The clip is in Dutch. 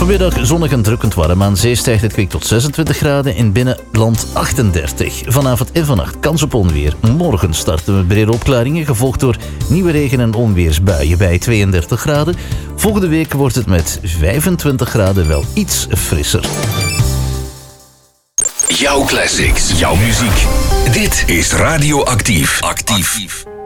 Vanmiddag zonnig en drukkend warm. Aan zee stijgt het kwik tot 26 graden. In binnenland 38. Vanavond en vannacht kans op onweer. Morgen starten we brede opklaringen, gevolgd door nieuwe regen- en onweersbuien bij 32 graden. Volgende week wordt het met 25 graden wel iets frisser. Jouw classics, jouw muziek. Dit is Radio Actief. Actief.